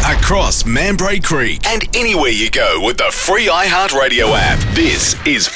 across Mambray Creek, and anywhere you go with the free iHeartRadio app. This is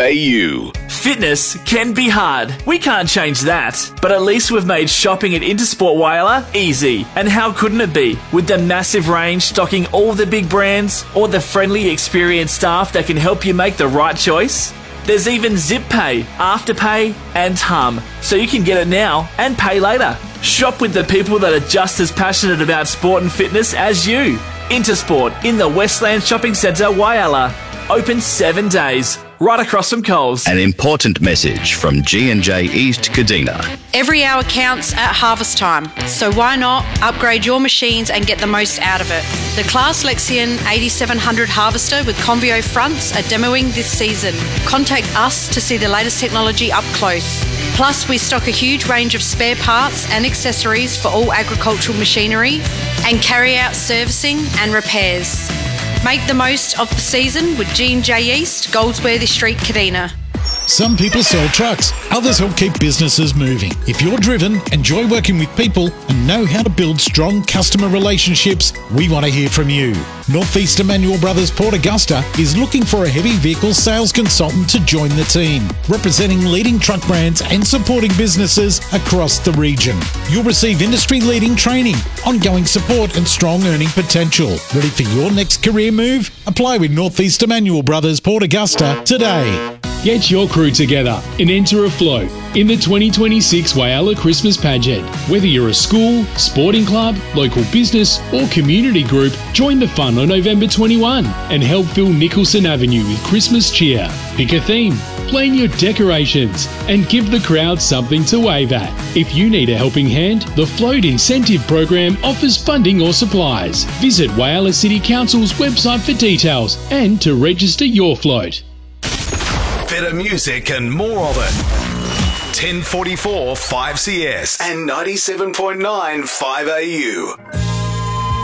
5AU. Fitness can be hard. We can't change that. But at least we've made shopping at Intersport Whyalla easy. And how couldn't it be? With the massive range stocking all the big brands, or the friendly, experienced staff that can help you make the right choice. There's even Zip Pay, Afterpay, and Hum, so you can get it now and pay later. Shop with the people that are just as passionate about sport and fitness as you. Intersport in the Westland Shopping Centre, Whyalla. Open 7 days, right across from Coles. An important message from G&J East Kadina. Every hour counts at harvest time, so why not upgrade your machines and get the most out of it? The Claas Lexion 8700 harvester with Convio fronts are demoing this season. Contact us to see the latest technology up close. Plus, we stock a huge range of spare parts and accessories for all agricultural machinery and carry out servicing and repairs. Make the most of the season with G&J East, Goldsworthy Street, Kadina. Some people sell trucks, others help keep businesses moving. If you're driven, enjoy working with people, and know how to build strong customer relationships, we want to hear from you. Northeast Emmanuel Brothers Port Augusta is looking for a heavy vehicle sales consultant to join the team, representing leading truck brands and supporting businesses across the region. You'll receive industry-leading training, ongoing support and strong earning potential. Ready for your next career move? Apply with Northeast Emmanuel Brothers Port Augusta today. Get your crew together and enter a float in the 2026 Whyalla Christmas Pageant. Whether you're a school, sporting club, local business or community group, join the fun on November 21 and help fill Nicholson Avenue with Christmas cheer. Pick a theme, plan your decorations and give the crowd something to wave at. If you need a helping hand, the Float Incentive Program offers funding or supplies. Visit Whyalla City Council's website for details and to register your float. Better music and more of it. 1044 5CS and 97.9 5AU.